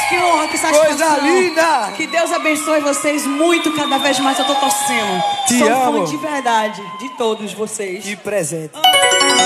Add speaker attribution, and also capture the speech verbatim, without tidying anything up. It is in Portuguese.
Speaker 1: que honra, que satisfação.
Speaker 2: Coisa linda!
Speaker 1: Que Deus abençoe vocês muito, cada vez mais eu tô torcendo.
Speaker 2: Te
Speaker 1: Sou
Speaker 2: amo.
Speaker 1: fã de verdade, de todos vocês.
Speaker 2: Que presente.